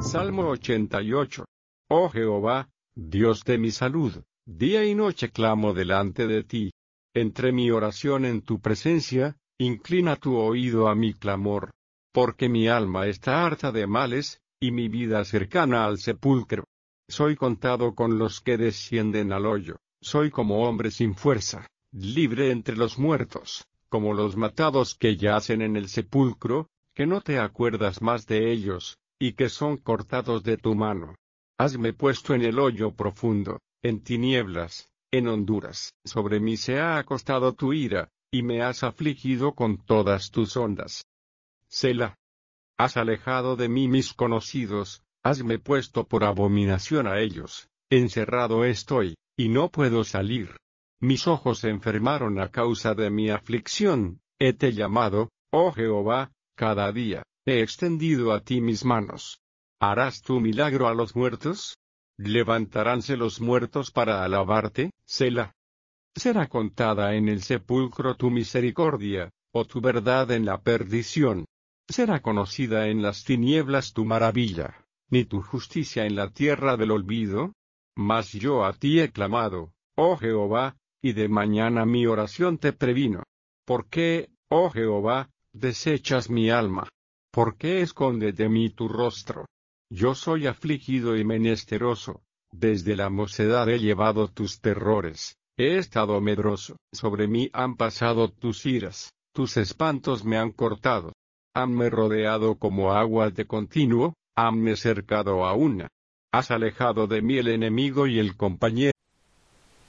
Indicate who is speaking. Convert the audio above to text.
Speaker 1: Salmo 88. Oh Jehová, Dios de mi salud, día y noche clamo delante de ti. Entre mi oración en tu presencia, inclina tu oído a mi clamor. Porque mi alma está harta de males, y mi vida cercana al sepulcro. Soy contado con los que descienden al hoyo, soy como hombre sin fuerza, libre entre los muertos, como los matados que yacen en el sepulcro, que no te acuerdas más de ellos, y que son cortados de tu mano. Hasme puesto en el hoyo profundo, en tinieblas, en honduras. Sobre mí se ha acostado tu ira, y me has afligido con todas tus ondas. Selah. Has alejado de mí mis conocidos, hasme puesto por abominación a ellos. Encerrado estoy, y no puedo salir. Mis ojos se enfermaron a causa de mi aflicción, hete llamado, oh Jehová, cada día, he extendido a ti mis manos. ¿Harás tu milagro a los muertos? ¿Levantaránse los muertos para alabarte, Selah? ¿Será contada en el sepulcro tu misericordia, o tu verdad en la perdición? ¿Será conocida en las tinieblas tu maravilla, ni tu justicia en la tierra del olvido? Mas yo a ti he clamado, oh Jehová, y de mañana mi oración te previno. ¿Por qué, oh Jehová, desechas mi alma? ¿Por qué escondes de mí tu rostro? Yo soy afligido y menesteroso, desde la mocedad he llevado tus terrores, he estado medroso. Sobre mí han pasado tus iras, tus espantos me han cortado. Hanme rodeado como aguas de continuo, hanme cercado a una. Has alejado de mí el enemigo y el compañero.